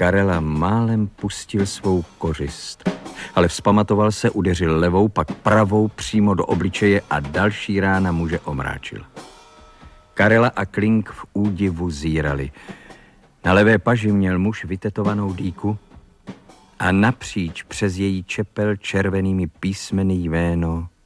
Karela málem pustil svou kořist. Ale vzpamatoval se, udeřil levou, pak pravou přímo do obličeje a další rána muže omráčil. Karela a Klink v údivu zírali. Na levé paži měl muž vytetovanou dýku a napříč přes její čepel červenými písmeny jméno